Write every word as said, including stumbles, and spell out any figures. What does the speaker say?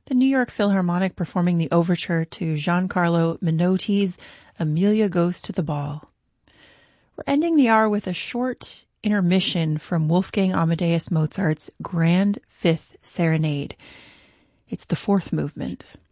the New York Philharmonic performing the overture to Giancarlo Menotti's Emilia Goes to the Ball. We're ending the hour with a short intermission from Wolfgang Amadeus Mozart's Grand Fifth Serenade. It's the fourth movement.